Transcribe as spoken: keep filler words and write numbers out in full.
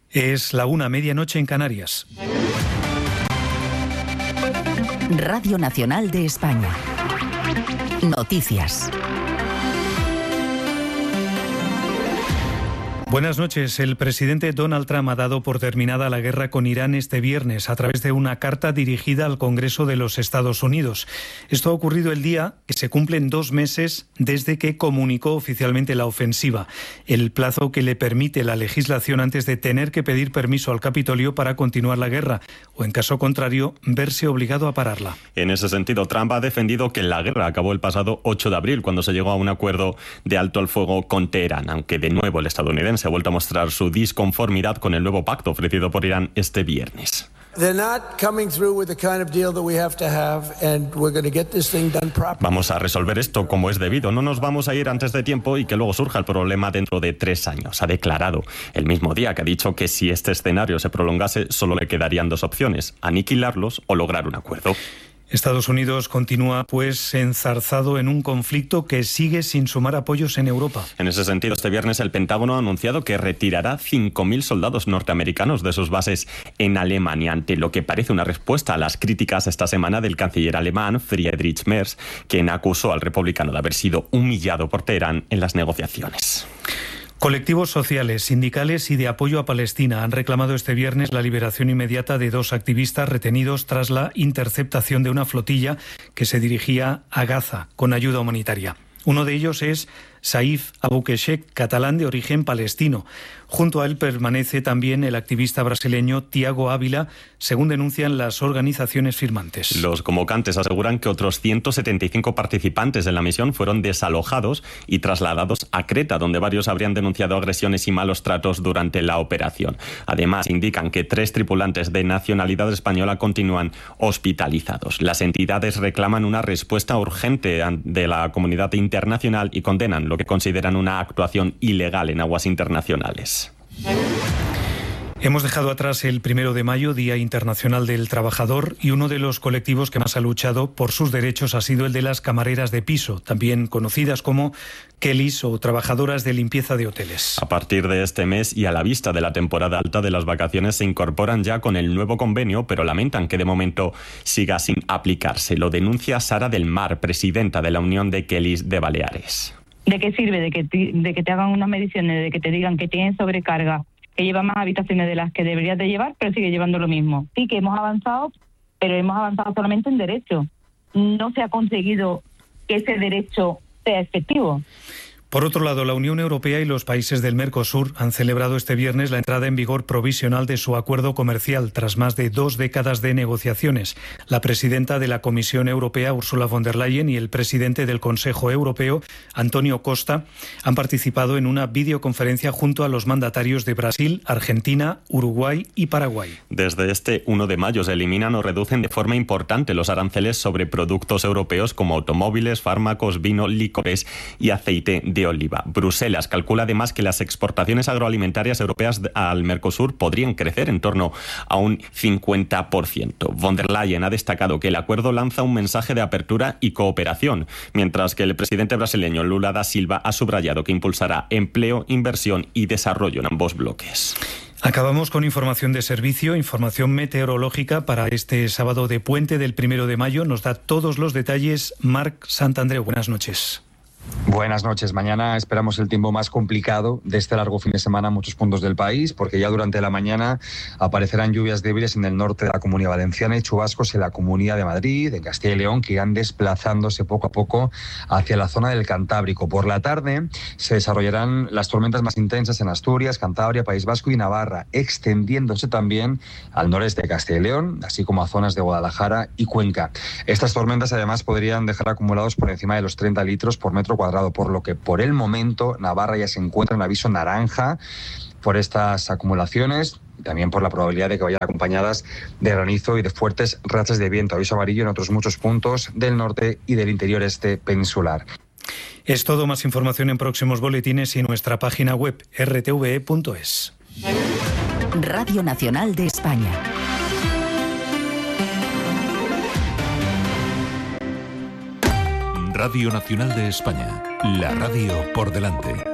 Es la una, medianoche en Canarias. Radio Nacional de España. Noticias. Buenas noches. El presidente Donald Trump ha dado por terminada la guerra con Irán este viernes a través de una carta dirigida al Congreso de los Estados Unidos. Esto ha ocurrido el día que se cumplen dos meses desde que comunicó oficialmente la ofensiva, el plazo que le permite la legislación antes de tener que pedir permiso al Capitolio para continuar la guerra o, en caso contrario, verse obligado a pararla. En ese sentido, Trump ha defendido que la guerra acabó el pasado ocho de abril, cuando se llegó a un acuerdo de alto al fuego con Teherán, aunque de nuevo el estadounidense se ha vuelto a mostrar su disconformidad con el nuevo pacto ofrecido por Irán este viernes. Vamos a resolver esto como es debido. No nos vamos a ir antes de tiempo y que luego surja el problema dentro de tres años, ha declarado. El mismo día que ha dicho que si este escenario se prolongase, solo le quedarían dos opciones: aniquilarlos o lograr un acuerdo. Estados Unidos continúa, pues, enzarzado en un conflicto que sigue sin sumar apoyos en Europa. En ese sentido, este viernes el Pentágono ha anunciado que retirará cinco mil soldados norteamericanos de sus bases en Alemania, ante lo que parece una respuesta a las críticas esta semana del canciller alemán Friedrich Merz, quien acusó al republicano de haber sido humillado por Teherán en las negociaciones. Colectivos sociales, sindicales y de apoyo a Palestina han reclamado este viernes la liberación inmediata de dos activistas retenidos tras la interceptación de una flotilla que se dirigía a Gaza con ayuda humanitaria. Uno de ellos es Saif Aboukheshek, catalán de origen palestino. Junto a él permanece también el activista brasileño Tiago Ávila, según denuncian las organizaciones firmantes. Los convocantes aseguran que otros ciento setenta y cinco participantes de la misión fueron desalojados y trasladados a Creta, donde varios habrían denunciado agresiones y malos tratos durante la operación. Además, indican que tres tripulantes de nacionalidad española continúan hospitalizados. Las entidades reclaman una respuesta urgente de la comunidad internacional y condenan lo que consideran una actuación ilegal en aguas internacionales. Hemos dejado atrás el primero de mayo, Día Internacional del Trabajador, y uno de los colectivos que más ha luchado por sus derechos ha sido el de las camareras de piso, también conocidas como Kellys o trabajadoras de limpieza de hoteles. A partir de este mes y a la vista de la temporada alta de las vacaciones se incorporan ya con el nuevo convenio, pero lamentan que de momento siga sin aplicarse. Lo denuncia Sara del Mar, presidenta de la Unión de Kellys de Baleares. ¿De qué sirve? De que, te, de que te hagan unas mediciones, de que te digan que tienes sobrecarga, que lleva más habitaciones de las que deberías de llevar, pero sigue llevando lo mismo. Sí que hemos avanzado, pero hemos avanzado solamente en derecho. No se ha conseguido que ese derecho sea efectivo. Por otro lado, la Unión Europea y los países del Mercosur han celebrado este viernes la entrada en vigor provisional de su acuerdo comercial tras más de dos décadas de negociaciones. La presidenta de la Comisión Europea, Ursula von der Leyen, y el presidente del Consejo Europeo, Antonio Costa, han participado en una videoconferencia junto a los mandatarios de Brasil, Argentina, Uruguay y Paraguay. Desde este uno de mayo se eliminan o reducen de forma importante los aranceles sobre productos europeos como automóviles, fármacos, vino, licores y aceite de oliva. Bruselas calcula además que las exportaciones agroalimentarias europeas al Mercosur podrían crecer en torno a un cincuenta por ciento. Von der Leyen ha destacado que el acuerdo lanza un mensaje de apertura y cooperación, mientras que el presidente brasileño Lula da Silva ha subrayado que impulsará empleo, inversión y desarrollo en ambos bloques. Acabamos con información de servicio, información meteorológica para este sábado de puente del primero de mayo. Nos da todos los detalles Marc Santandreu. Buenas noches. Buenas noches. Mañana esperamos el tiempo más complicado de este largo fin de semana en muchos puntos del país, porque ya durante la mañana aparecerán lluvias débiles en el norte de la Comunidad Valenciana y chubascos en la Comunidad de Madrid, en Castilla y León, que irán desplazándose poco a poco hacia la zona del Cantábrico. Por la tarde se desarrollarán las tormentas más intensas en Asturias, Cantabria, País Vasco y Navarra, extendiéndose también al noreste de Castilla y León, así como a zonas de Guadalajara y Cuenca. Estas tormentas además podrían dejar acumulados por encima de los treinta litros por metro cuadrado, por lo que por el momento Navarra ya se encuentra en aviso naranja por estas acumulaciones y también por la probabilidad de que vayan acompañadas de granizo y de fuertes rachas de viento. Aviso amarillo en otros muchos puntos del norte y del interior este peninsular. Es todo. Más información en próximos boletines y nuestra página web r t v e punto es. Radio Nacional de España. Radio Nacional de España, la radio por delante.